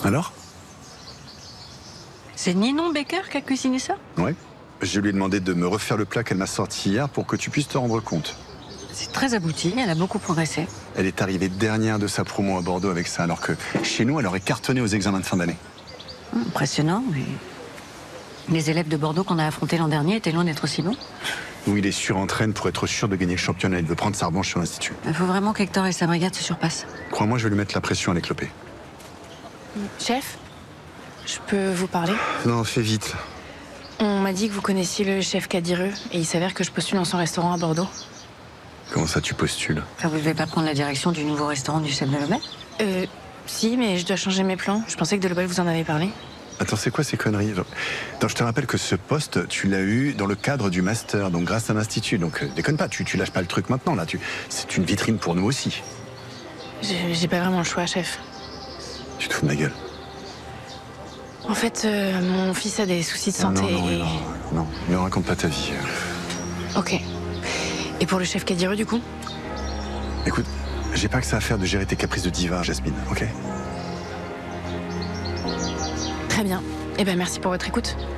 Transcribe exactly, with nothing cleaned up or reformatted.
Alors? C'est Ninon Baker qui a cuisiné ça? Ouais. Je lui ai demandé de me refaire le plat qu'elle m'a sorti hier pour que tu puisses te rendre compte. C'est très abouti, elle a beaucoup progressé. Elle est arrivée dernière de sa promo à Bordeaux avec ça, alors que chez nous, elle aurait cartonné aux examens de fin d'année. Impressionnant, mais... Les élèves de Bordeaux qu'on a affrontés l'an dernier étaient loin d'être aussi bons. Où il est surentraîne pour être sûr de gagner le championnat. Il veut prendre sa revanche sur l'Institut. Il faut vraiment qu'Hector et sa brigade se surpassent. Crois-moi, je vais lui mettre la pression à l'éclopée. Chef, je peux vous parler? Non, fais vite. On m'a dit que vous connaissiez le chef Cadireux et il s'avère que je postule dans son restaurant à Bordeaux. Comment ça, tu postules? Enfin, vous ne devez pas prendre la direction du nouveau restaurant du chef de Lebel? Euh, si, mais je dois changer mes plans. Je pensais que de Lebel vous en avez parlé. Attends, c'est quoi ces conneries? Attends, je te rappelle que ce poste, tu l'as eu dans le cadre du master, donc grâce à l'Institut. Donc euh, déconne pas, tu, tu lâches pas le truc maintenant, là. Tu... C'est une vitrine pour nous aussi. J'ai pas vraiment le choix, chef. Tu te fous de ma gueule. En fait, euh, mon fils a des soucis de santé non, non, et... non, non, ne raconte pas ta vie. Ok. Et pour le chef Cadireux, du coup? Écoute, j'ai pas que ça à faire de gérer tes caprices de diva, Jasmine, ok? Très bien. Eh ben, merci pour votre écoute.